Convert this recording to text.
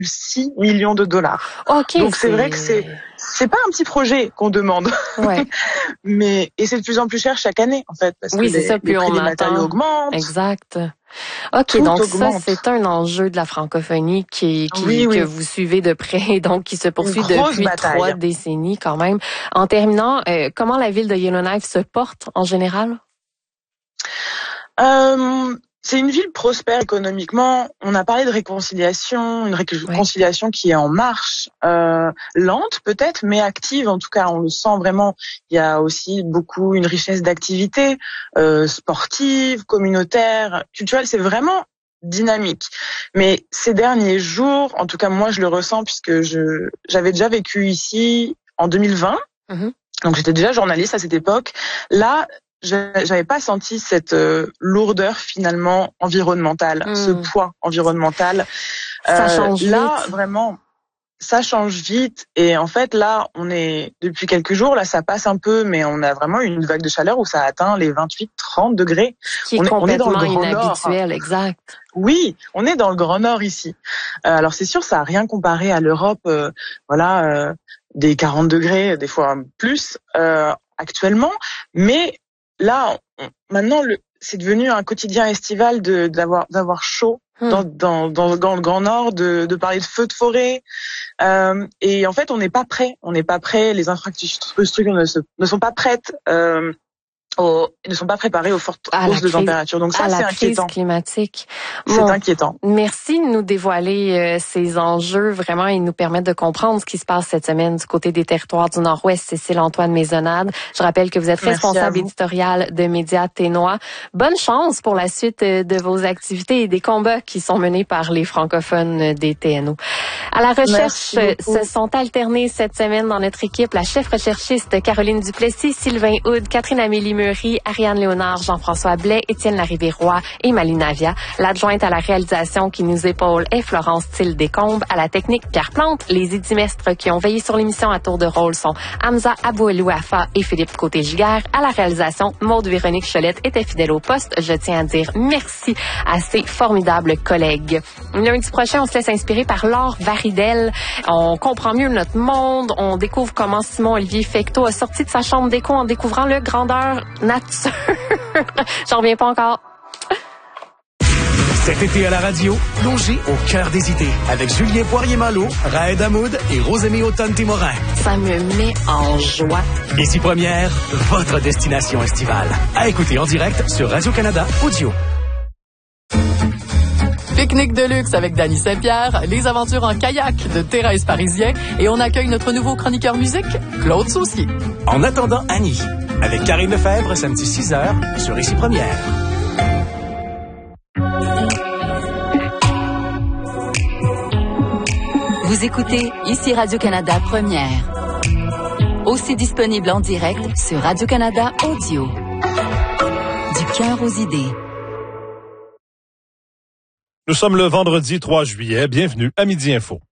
1,6 million de dollars. OK. Donc c'est vrai que c'est pas un petit projet qu'on demande. Ouais. Et c'est de plus en plus cher chaque année, en fait, parce que c'est ça, plus les prix on des matériaux augmentent. Exact. OK, Tout donc augmente. ça, c'est un enjeu de la francophonie que vous suivez de près, donc qui se poursuit depuis 3 décennies quand même. En terminant, comment la ville de Yellowknife se porte en général? C'est une ville prospère économiquement. On a parlé de réconciliation, une réconciliation qui est en marche, lente peut-être, mais active. En tout cas, on le sent vraiment. Il y a aussi une richesse d'activités sportives, communautaires, culturelles. C'est vraiment dynamique. Mais ces derniers jours, en tout cas moi je le ressens puisque j'avais déjà vécu ici en 2020. Donc j'étais déjà journaliste à cette époque. Là, j'avais pas senti cette lourdeur finalement environnementale, ce poids environnemental. Ça change là, vite. Vraiment, ça change vite. Et en fait, là, on est depuis quelques jours, là, ça passe un peu, mais on a vraiment une vague de chaleur où ça atteint les 28-30 degrés. Qui est complètement inhabituel, exact. Oui, on est dans le Grand Nord ici. Alors c'est sûr, ça a rien comparé à l'Europe, des 40 degrés, des fois plus actuellement, mais là, maintenant, c'est devenu un quotidien estival d'avoir chaud dans le Grand Nord, de parler de feux de forêt. Et en fait, on n'est pas prêt. On n'est pas prêt. Les infrastructures ne sont pas prêtes. Ne sont pas préparés aux fortes hausses de température. Donc ça, c'est inquiétant. Crise climatique. C'est inquiétant. Merci de nous dévoiler ces enjeux vraiment et nous permettre de comprendre ce qui se passe cette semaine du côté des territoires du Nord-Ouest. Cécile-Antoine Maisonnade. Je rappelle que vous êtes responsable éditoriale de Médias Ténois. Bonne chance pour la suite de vos activités et des combats qui sont menés par les francophones des TNO. À la recherche, se sont alternés cette semaine dans notre équipe la chef recherchiste Caroline Duplessis, Sylvain Houd, Catherine-Amélie Meury, Ariane Léonard, Jean-François Blais, Étienne Larrivée-Roy et Malina Navia. L'adjointe à la réalisation qui nous épaule est Florence Thill-Descombes. À la technique, Pierre Plante. Les édimestres qui ont veillé sur l'émission à tour de rôle sont Hamza Abouelouafa et Philippe Côté-Giguère. À la réalisation, Maude-Véronique Cholette était fidèle au poste. Je tiens à dire merci à ses formidables collègues. Lundi prochain, on se laisse inspirer par Laure Varidel. On comprend mieux notre monde. On découvre comment Simon-Olivier Fecteau a sorti de sa chambre d'écho en découvrant le grandeur nature. J'en reviens pas encore. Cet été à la radio, plongez au cœur des idées avec Julien Poirier-Malo, Raed Hamoud et Rosemée Automne-Témorin. Ça me met en joie. Ici Première, votre destination estivale. À écouter en direct sur Radio-Canada Audio. Pique-nique de luxe avec Dany Saint-Pierre, les aventures en kayak de Thérèse Parisien et on accueille notre nouveau chroniqueur musique, Claude Saucier. En attendant Annie, avec Karine Lefebvre, samedi 6h sur Ici Première. Vous écoutez Ici Radio-Canada Première. Aussi disponible en direct sur Radio-Canada Audio. Du cœur aux idées. Nous sommes le vendredi 3 juillet. Bienvenue à Midi Info.